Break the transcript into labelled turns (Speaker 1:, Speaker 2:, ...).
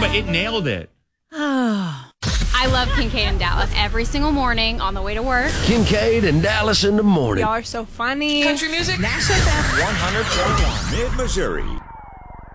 Speaker 1: but it nailed it.
Speaker 2: I love Kincaid and Dallas every single morning on the way to work.
Speaker 3: Kincaid and Dallas in the morning.
Speaker 4: Y'all are so funny.
Speaker 5: Country music.
Speaker 6: Nash FM 100.1.
Speaker 7: Mid-Missouri.